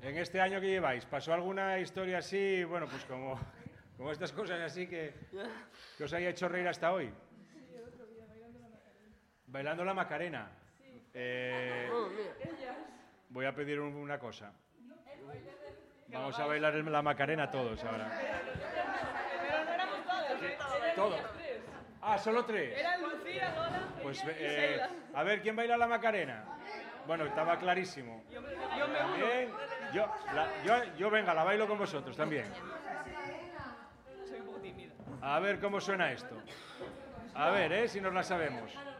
En este año que lleváis, ¿pasó alguna historia así, bueno, pues como estas cosas así que os haya hecho reír hasta hoy? Sí, el otro día, Bailando la Macarena. Sí. Ellas. Voy a pedir una cosa. Vamos a bailar la Macarena todos ahora. Pero no éramos todos. ¿Todos? Ah, ¿solo tres? Eran Lucía, Lola, Pues y Sheila. a ver, ¿quién baila la Macarena? Bueno, estaba clarísimo. Yo me uno. Bien. Yo venga, la bailo con vosotros también. Soy un poco tímida. A ver cómo suena esto. A ver, si nos la sabemos.